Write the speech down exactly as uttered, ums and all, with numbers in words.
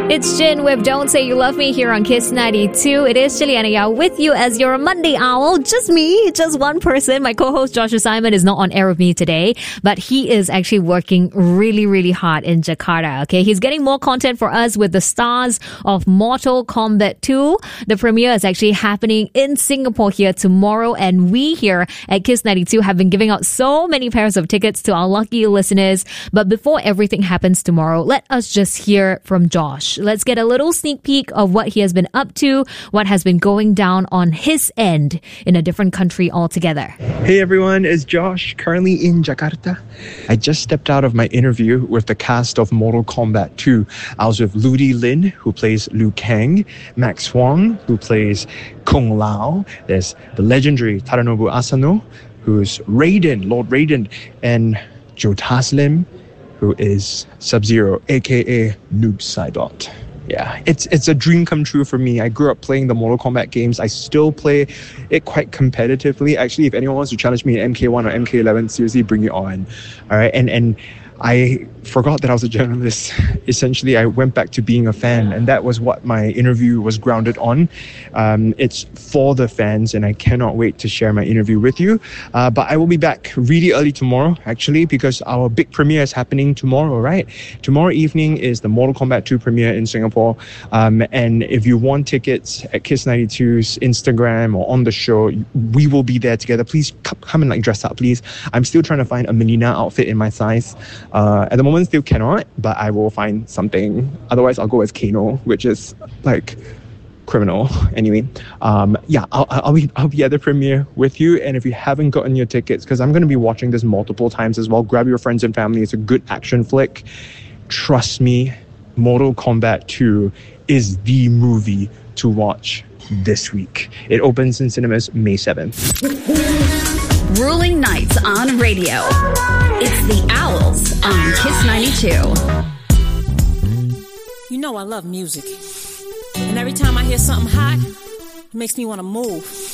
It's Jin with Don't Say You Love Me here on Kiss ninety-two. It is Juliana Yao with you as your Monday owl. Just me, just one person. My co-host Joshua Simon is not on air with me today, but he is actually working really, really hard in Jakarta. Okay, he's getting more content for us with the stars of Mortal Kombat two. The premiere is actually happening in Singapore here tomorrow, and we here at Kiss ninety-two have been giving out so many pairs of tickets to our lucky listeners. But before everything happens tomorrow, let us just hear from Josh. Let's get a little sneak peek of what he has been up to, what has been going down on his end in a different country altogether. Hey everyone, it's Josh, currently in Jakarta. I just stepped out of my interview with the cast of Mortal Kombat two. I was with Ludi Lin, who plays Liu Kang, Max Huang, who plays Kung Lao. There's the legendary Tadanobu Asano, who's Raiden, Lord Raiden, and Joe Taslim, who is Sub-Zero, aka Noob Saibot. Yeah, it's it's a dream come true for me. I grew up playing the Mortal Kombat games. I still play it quite competitively. Actually, if anyone wants to challenge me in M K one or M K eleven, seriously, bring it on. All right, and and I forgot that I was a journalist. Essentially, I went back to being a fan, and that was what my interview was grounded on. Um, it's for the fans, and I cannot wait to share my interview with you. Uh, but I will be back really early tomorrow, actually, because our big premiere is happening tomorrow, right? Tomorrow evening is the Mortal Kombat two premiere in Singapore. Um, and if you want tickets at Kiss ninety-two's Instagram or on the show, we will be there together. Please come and like dress up, please. I'm still trying to find a Melina outfit in my size. Uh, at the moment, still cannot, but I will find something. Otherwise, I'll go as Kano, which is like criminal. Anyway, um, yeah, I'll, I'll be I'll be at the premiere with you. And if you haven't gotten your tickets, because I'm going to be watching this multiple times as well, grab your friends and family. It's a good action flick. Trust me, Mortal Kombat two is the movie to watch this week. It opens in cinemas May seventh. Ruling nights on radio. It's the Owls on Kiss ninety-two. You know I love music. And every time I hear something hot, it makes me want to move.